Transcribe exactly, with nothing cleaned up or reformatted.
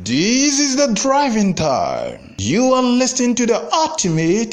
This is the driving time. You are listening to the ultimate